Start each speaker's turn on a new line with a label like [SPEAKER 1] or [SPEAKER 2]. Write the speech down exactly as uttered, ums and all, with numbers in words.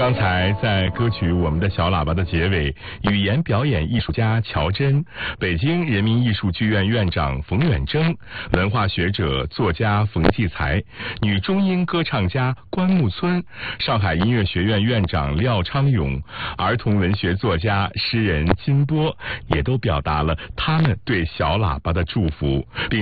[SPEAKER 1] 刚才在歌曲《我们的小喇叭》的结尾，语言表演艺术家乔真、北京人民艺术剧院院长冯远征、文化学者作家冯骥才、女中音歌唱家关牧村、上海音乐学院院长廖昌永、儿童文学作家诗人金波，也都表达了他们对小喇叭的祝福，并